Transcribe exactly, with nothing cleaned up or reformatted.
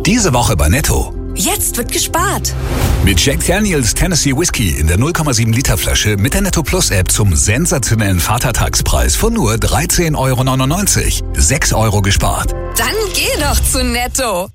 Diese Woche bei Netto. Jetzt wird gespart. Mit Jack Daniels Tennessee Whiskey in der null Komma sieben Liter Flasche mit der Netto Plus App zum sensationellen Vatertagspreis von nur dreizehn Euro neunundneunzig. sechs Euro gespart. Dann geh doch zu Netto.